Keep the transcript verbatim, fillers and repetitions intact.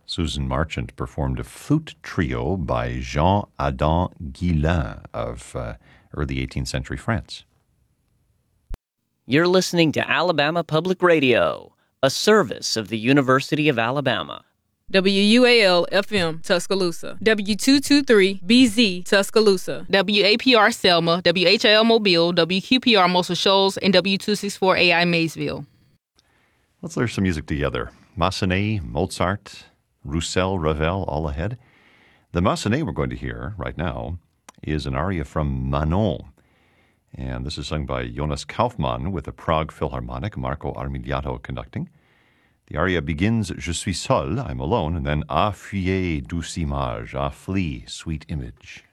Susan Marchant performed a flute trio by Jean-Adam Guillain of uh, early eighteenth century France. You're listening to Alabama Public Radio, a service of the University of Alabama. W U A L F M Tuscaloosa, W two twenty-three B Z Tuscaloosa, W A P R Selma, W H I L Mobile, W Q P R Muscle Shoals, and W two sixty-four A I Maysville. Let's learn some music together. Massenet, Mozart, Roussel, Ravel, all ahead. The Massenet we're going to hear right now is an aria from Manon. And this is sung by Jonas Kaufmann with the Prague Philharmonic, Marco Armigliato conducting. The aria begins, Je suis seul, I'm alone, and then, Ah, fuyez, douce image, ah, flee, sweet image.